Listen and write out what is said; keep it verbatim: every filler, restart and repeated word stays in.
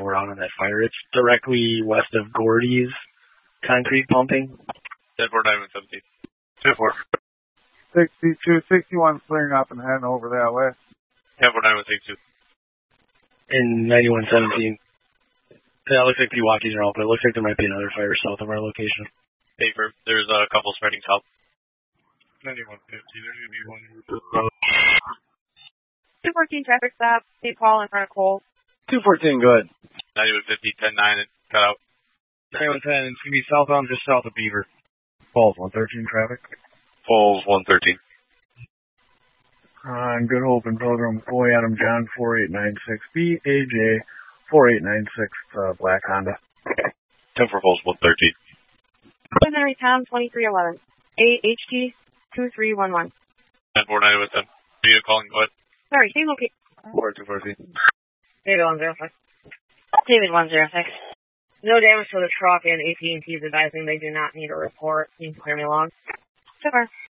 we're on on that fire. It's directly west of Gordy's concrete pumping. ten four nine one seventeen. ten four. sixty-two, sixty-one clearing up and heading over that way. ten four nine one sixty-two. In ninety-one seventeen. Yeah, it looks like Pewaukee are out, but it looks like there might be another fire south of our location. Paper. There's a couple spreading south. ninety-one fifty. There's going to be one. two fourteen traffic stop. State Paul in front of Cole. two fourteen, go ahead. ninety-one fifty, ten nine, and cut out. ninety-one ten. It's going to be southbound just south of Beaver. Falls one thirteen traffic. Falls one thirteen. On Good Hope and Pilgrim, Boy Adam John four eight nine six B, A J four eight nine six, uh, black Honda. ten four Falls one thirteen. Preliminary Tom twenty-three eleven. A H T two three one one. ten four nine one seven. Are you calling? Go ahead. Sorry, same location. four two four three. David one zero six. David one zero six. No damage to the truck, and A T and T is advising they do not need a report. You can clear me along. Super.